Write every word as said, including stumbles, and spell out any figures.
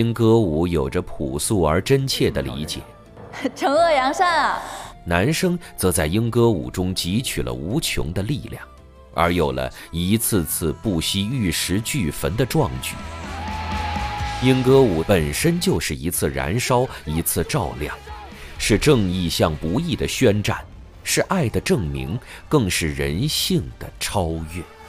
莺歌舞有着朴素而真切的理解， 惩恶扬善啊。 男生则在莺歌舞中汲取了无穷的力量，而有了一次次不惜玉石俱焚的壮举。莺歌舞本身就是一次燃烧，一次照亮，是正义向不义的宣战，是爱的证明，更是人性的超越。